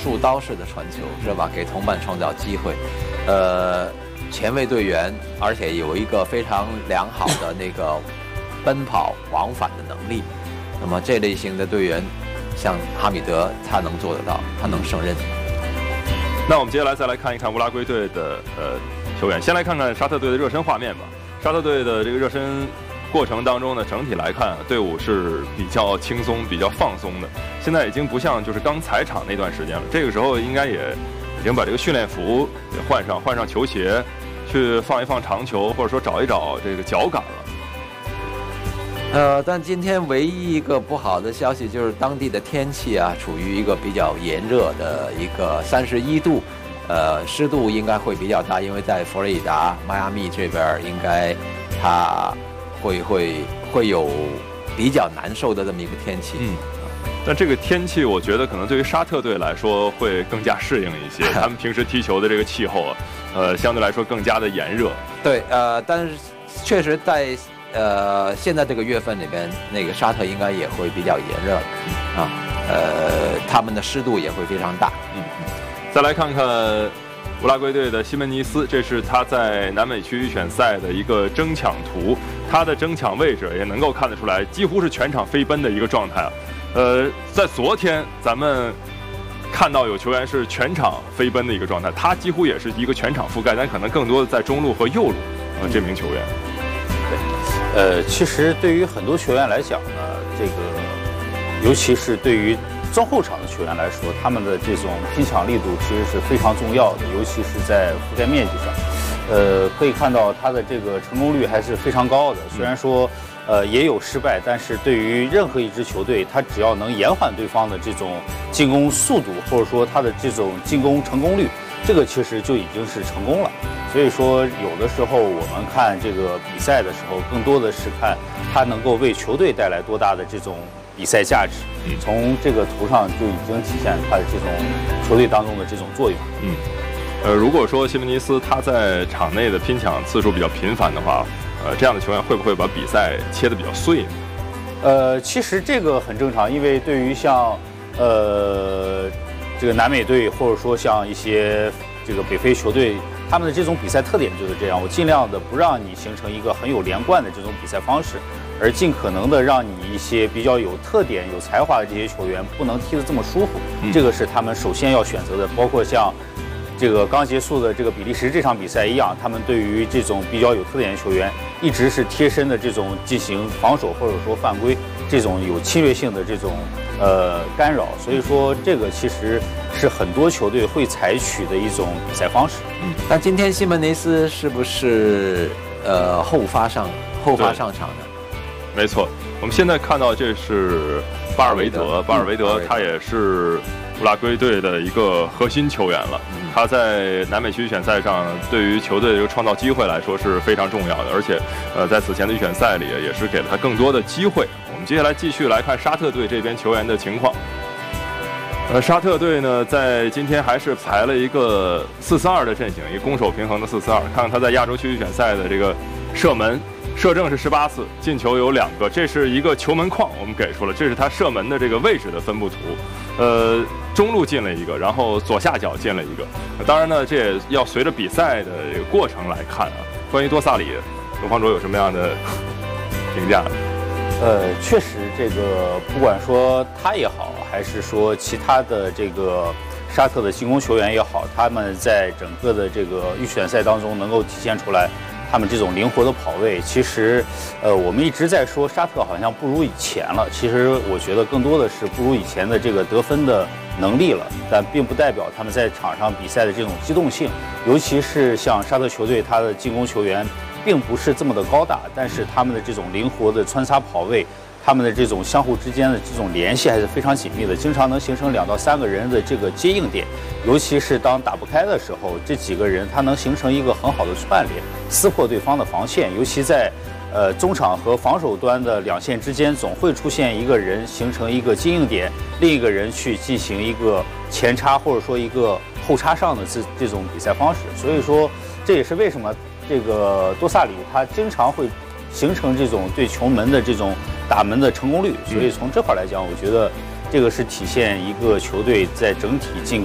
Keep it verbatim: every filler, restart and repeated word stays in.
树刀式的传球，是吧？给同伴创造机会，呃，前卫队员，而且有一个非常良好的那个奔跑往返的能力。那么这类型的队员，像哈米德，他能做得到，他能胜任。 那我们接下来再来看一看乌拉圭队的呃球员，先来看看沙特队的热身画面吧。沙特队的这个热身过程当中呢，整体来看，队伍是比较轻松、比较放松的。现在已经不像就是刚踩场那段时间了，这个时候应该也已经把这个训练服给换上，换上球鞋，去放一放长球，或者说找一找这个脚感了。 呃，但今天唯一一个不好的消息就是当地的天气啊，处于一个比较炎热的一个三十一度，呃，湿度应该会比较大，因为在佛罗里达、迈阿密这边应该它会会会有比较难受的这么一个天气。 嗯，但这个天气我觉得可能对于沙特队来说会更加适应一些，他们平时踢球的这个气候啊，呃，相对来说更加的炎热。 对，呃，但是确实在。呃，现在这个月份里边，那个沙特应该也会比较炎热啊，呃，他们的湿度也会非常大。 嗯，再来看看乌拉圭队的西门尼斯，这是他在南美区预选赛的一个争抢图，他的争抢位置也能够看得出来，几乎是全场飞奔的一个状态啊。呃，在昨天咱们看到有球员是全场飞奔的一个状态，他几乎也是一个全场覆盖，但可能更多的在中路和右路啊、呃、这名球员。 对。呃，其实对于很多球员来讲呢，这个尤其是对于中后场的球员来说，他们的这种拼抢力度其实是非常重要的，尤其是在覆盖面积上。呃，可以看到他的这个成功率还是非常高的。虽然说呃也有失败，但是对于任何一支球队，他只要能延缓对方的这种进攻速度，或者说他的这种进攻成功率，这个其实就已经是成功了。所以说，有的时候我们看这个比赛的时候，更多的是看他能够为球队带来多大的这种比赛价值。从这个图上就已经体现他的这种球队当中的这种作用。 嗯，呃，如果说西门尼斯他在场内的拼抢次数比较频繁的话，呃，这样的球员会不会把比赛切得比较碎呢？ 呃，其实这个很正常，因为对于像呃这个南美队，或者说像一些这个北非球队，他们的这种比赛特点就是这样，我尽量的不让你形成一个很有连贯的这种比赛方式，而尽可能的让你一些比较有特点、有才华的这些球员不能踢得这么舒服。嗯、这个是他们首先要选择的，包括像这个刚结束的这个比利时这场比赛一样，他们对于这种比较有特点的球员，一直是贴身的这种进行防守或者说犯规，这种有侵略性的这种呃干扰。所以说，这个其实是很多球队会采取的一种比赛方式。 嗯，但今天西门尼斯是不是呃后发上后发上场的？ 没错，我们现在看到这是巴尔维德，巴尔维德他也是乌拉圭队的一个核心球员了。他在南美区预选赛上对于球队的这个创造机会来说是非常重要的，而且呃在此前的预选赛里也是给了他更多的机会。我们接下来继续来看沙特队这边球员的情况。呃，沙特队呢在今天还是排了一个四四二的阵型，一个攻守平衡的四四二。看看他在亚洲区预选赛的这个射门。射正是十八次，进球有两个，这是一个球门框，我们给出了，这是他射门的这个位置的分布图。呃，中路进了一个，然后左下角进了一个。当然呢，这也要随着比赛的这个过程来看啊。关于多萨里，刘方卓有什么样的评价？ 呃，确实，这个不管说他也好，还是说其他的这个沙特的进攻球员也好，他们在整个的这个预选赛当中能够体现出来。他们这种灵活的跑位，其实，呃，我们一直在说沙特好像不如以前了。其实我觉得更多的是不如以前的这个得分的能力了，但并不代表他们在场上比赛的这种机动性。尤其是像沙特球队，他的进攻球员并不是这么的高大，但是他们的这种灵活的穿插跑位，他们的这种相互之间的这种联系还是非常紧密的，经常能形成两到三个人的这个接应点。尤其是当打不开的时候，这几个人他能形成一个很好的串联，撕破对方的防线。尤其在呃中场和防守端的两线之间，总会出现一个人形成一个接应点，另一个人去进行一个前插或者说一个后插上的这这种比赛方式。所以说，这也是为什么这个多萨里他经常会形成这种对球门的这种打门的成功率。所以从这块来讲，我觉得这个是体现一个球队在整体进